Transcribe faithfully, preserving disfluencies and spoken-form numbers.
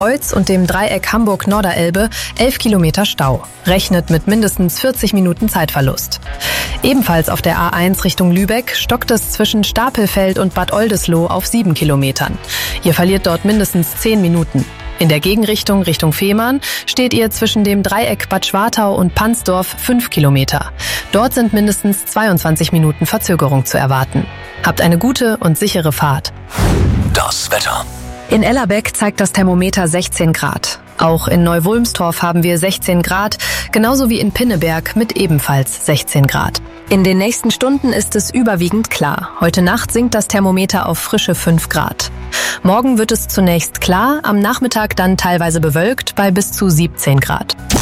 Kreuz und dem Dreieck Hamburg-Norderelbe elf Kilometer Stau. Rechnet mit mindestens vierzig Minuten Zeitverlust. Ebenfalls auf der A eins Richtung Lübeck stockt es zwischen Stapelfeld und Bad Oldesloe auf sieben Kilometern. Ihr verliert dort mindestens zehn Minuten. In der Gegenrichtung Richtung Fehmarn steht ihr zwischen dem Dreieck Bad Schwartau und Pansdorf fünf Kilometer. Dort sind mindestens zweiundzwanzig Minuten Verzögerung zu erwarten. Habt eine gute und sichere Fahrt. Das Wetter. In Ellerbeck zeigt das Thermometer sechzehn Grad. Auch in Neu-Wulmstorf haben wir sechzehn Grad, genauso wie in Pinneberg mit ebenfalls sechzehn Grad. In den nächsten Stunden ist es überwiegend klar. Heute Nacht sinkt das Thermometer auf frische fünf Grad. Morgen wird es zunächst klar, am Nachmittag dann teilweise bewölkt bei bis zu siebzehn Grad.